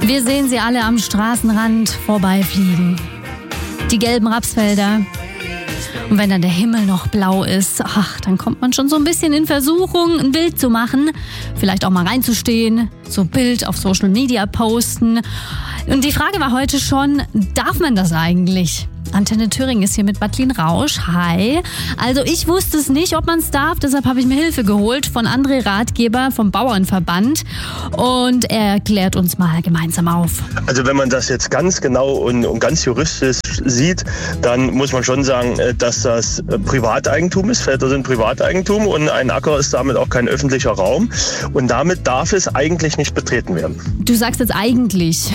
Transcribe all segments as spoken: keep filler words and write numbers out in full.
Wir sehen sie alle am Straßenrand vorbeifliegen. Die gelben Rapsfelder. Und wenn dann der Himmel noch blau ist, ach, dann kommt man schon so ein bisschen in Versuchung, ein Bild zu machen. Vielleicht auch mal reinzustehen, so ein Bild auf Social Media posten. Und die Frage war heute schon, darf man das eigentlich? Antenne Thüringen ist hier mit Badlin Rausch. Hi. Also ich wusste es nicht, ob man es darf, deshalb habe ich mir Hilfe geholt von André Ratgeber vom Bauernverband und er klärt uns mal gemeinsam auf. Also wenn man das jetzt ganz genau und, und ganz juristisch sieht, dann muss man schon sagen, dass das Privateigentum ist. Felder sind Privateigentum und ein Acker ist damit auch kein öffentlicher Raum und damit darf es eigentlich nicht betreten werden. Du sagst jetzt eigentlich.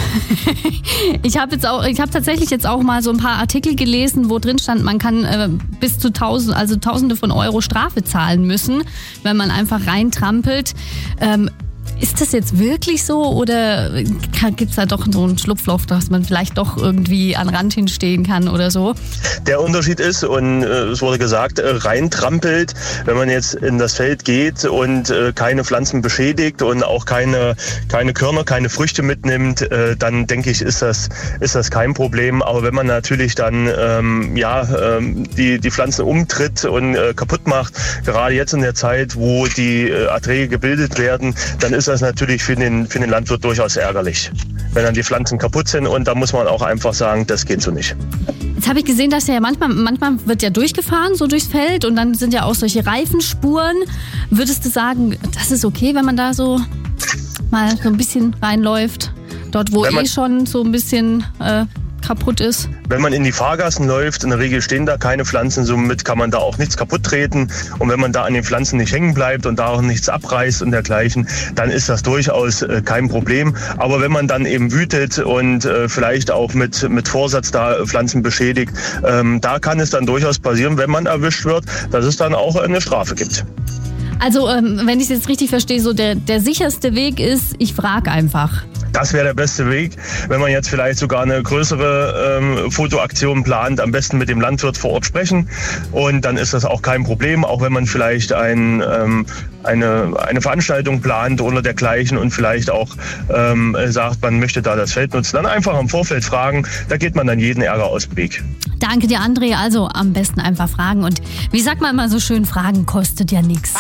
Ich habe jetzt auch, ich habe tatsächlich jetzt auch mal so ein paar Artikel gelesen, wo drin stand, man kann äh, bis zu tausend, also Tausende von Euro Strafe zahlen müssen, wenn man einfach reintrampelt. Ähm, Ist das jetzt wirklich so oder gibt es da doch so ein Schlupfloch, dass man vielleicht doch irgendwie an Rand hinstehen kann oder so? Der Unterschied ist, und äh, es wurde gesagt, äh, reintrampelt, wenn man jetzt in das Feld geht und äh, keine Pflanzen beschädigt und auch keine, keine Körner, keine Früchte mitnimmt, äh, dann denke ich, ist das, ist das kein Problem. Aber wenn man natürlich dann ähm, ja, ähm, die, die Pflanzen umtritt und äh, kaputt macht, gerade jetzt in der Zeit, wo die äh, Erträge gebildet werden, dann ist das natürlich für den, für den Landwirt durchaus ärgerlich, wenn dann die Pflanzen kaputt sind und da muss man auch einfach sagen, das geht so nicht. Jetzt habe ich gesehen, dass ja manchmal, manchmal wird ja durchgefahren so durchs Feld und dann sind ja auch solche Reifenspuren. Würdest du sagen, das ist okay, wenn man da so mal so ein bisschen reinläuft, dort wo eh schon so ein bisschen äh, kaputt ist? Wenn man in die Fahrgassen läuft, in der Regel stehen da keine Pflanzen, somit kann man da auch nichts kaputt treten. Und wenn man da an den Pflanzen nicht hängen bleibt und da auch nichts abreißt und dergleichen, dann ist das durchaus äh, kein Problem. Aber wenn man dann eben wütet und äh, vielleicht auch mit, mit Vorsatz da Pflanzen beschädigt, ähm, da kann es dann durchaus passieren, wenn man erwischt wird, dass es dann auch eine Strafe gibt. Also, ähm, wenn ich es jetzt richtig verstehe, so der, der sicherste Weg ist, ich frage einfach. Das wäre der beste Weg, wenn man jetzt vielleicht sogar eine größere ähm, Fotoaktion plant, am besten mit dem Landwirt vor Ort sprechen und dann ist das auch kein Problem, auch wenn man vielleicht ein, ähm, eine, eine Veranstaltung plant oder dergleichen und vielleicht auch ähm, sagt, man möchte da das Feld nutzen, dann einfach im Vorfeld fragen, da geht man dann jeden Ärger aus dem Weg. Danke dir, André, also am besten einfach fragen und wie sagt man immer so schön, Fragen kostet ja nichts.